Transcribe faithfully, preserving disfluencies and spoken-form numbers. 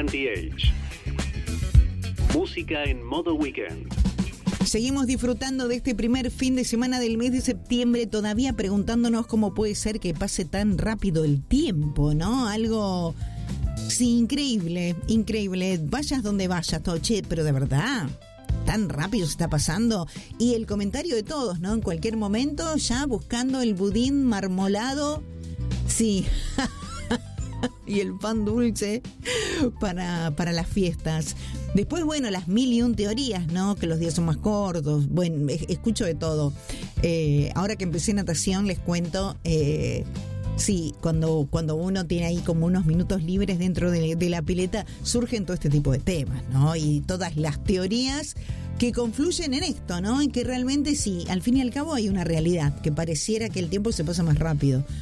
Anti-Age. Música en modo weekend. Seguimos disfrutando de este primer fin de semana del mes de septiembre, todavía preguntándonos cómo puede ser que pase tan rápido el tiempo, ¿no? Algo, sí, increíble, increíble. Vayas donde vayas, todo, che, pero de verdad, tan rápido se está pasando. Y el comentario de todos, ¿no? En cualquier momento, ya buscando el budín marmolado, sí, y el pan dulce para, para las fiestas. Después, bueno, las mil y un teorías, ¿no? Que los días son más cortos. Bueno, escucho de todo. Eh, ahora que empecé natación, les cuento, eh, sí, cuando, cuando uno tiene ahí como unos minutos libres dentro de, de la pileta, surgen todo este tipo de temas, ¿no? Y todas las teorías que confluyen en esto, ¿no? En que realmente sí, al fin y al cabo hay una realidad, que pareciera que el tiempo se pasa más rápido.